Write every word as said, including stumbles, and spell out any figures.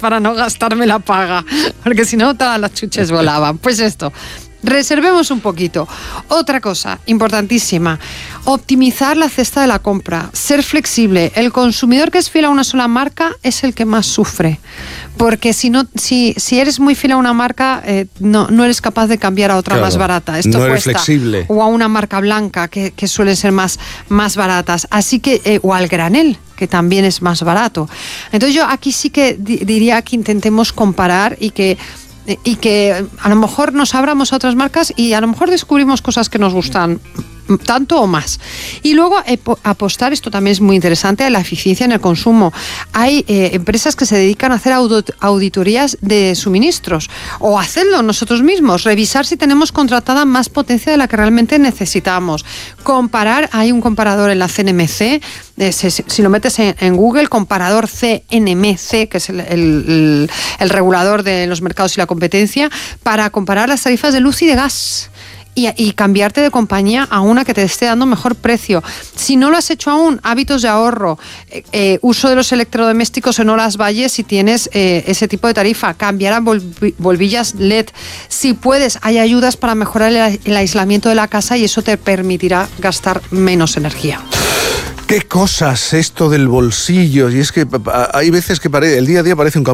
para no gastarme la paga, porque si no todas las chuches volaban. Pues esto, reservemos un poquito. Otra cosa importantísima, optimizar la cesta de la compra, ser flexible. El consumidor que es fiel a una sola marca es el que más sufre, porque si no, si, si eres muy fiel a una marca, eh, no, no eres capaz de cambiar a otra claro, más barata. Esto no eres cuesta. Flexible. O a una marca blanca, que, que suelen ser más, más baratas. Así que, eh, o al granel, que también es más barato. Entonces yo aquí sí que di- diría que intentemos comparar y que y que a lo mejor nos abramos a otras marcas y a lo mejor descubrimos cosas que nos gustan tanto o más. Y luego eh, apostar, esto también es muy interesante, a la eficiencia en el consumo. Hay eh, empresas que se dedican a hacer audit- auditorías de suministros o hacerlo nosotros mismos, revisar si tenemos contratada más potencia de la que realmente necesitamos. Comparar, hay un comparador en la C N M C, eh, si, si lo metes en, en Google, comparador C N M C, que es el, el, el regulador de los mercados y la competencia, para comparar las tarifas de luz y de gas. Y, y cambiarte de compañía a una que te esté dando mejor precio. Si no lo has hecho aún, hábitos de ahorro, eh, eh, uso de los electrodomésticos en horas valle si tienes eh, ese tipo de tarifa, cambiar a volv- bombillas L E D. Si puedes, hay ayudas para mejorar el, el aislamiento de la casa y eso te permitirá gastar menos energía. Qué cosas esto del bolsillo, y es que hay veces que pare, el día a día parece un